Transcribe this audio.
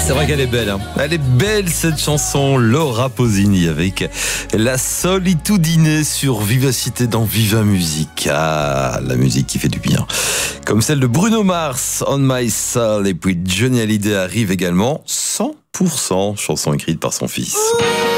C'est vrai qu'elle est belle, hein. Elle est belle cette chanson, Laura Pausini avec La Solitudine sur Vivacité dans Viva Musique. Ah, la musique qui fait du bien. Comme celle de Bruno Mars, On My Soul, et puis Johnny Hallyday arrive également, 100% chanson écrite par son fils.